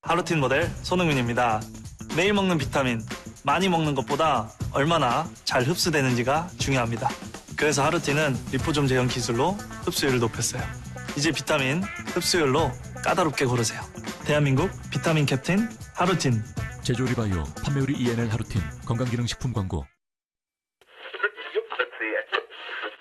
하루틴 모델 손흥민입니다. 매일 먹는 비타민, 많이 먹는 것보다 얼마나 잘 흡수되는지가 중요합니다. 그래서 하루틴은 리포좀 제형 기술로 흡수율을 높였어요. 이제 비타민 흡수율로 까다롭게 고르세요. 대한민국 비타민 캡틴 하루틴. 제조리 바이오, 판매율이 ENL 하루틴, 건강기능식품 광고.